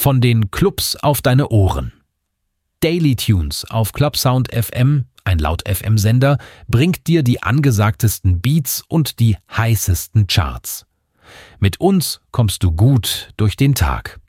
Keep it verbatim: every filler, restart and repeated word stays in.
von den Clubs auf deine Ohren. Daily Tunes auf Clubsound F M, ein Laut-F M-Sender, bringt dir die angesagtesten Beats und die heißesten Charts. Mit uns kommst du gut durch den Tag.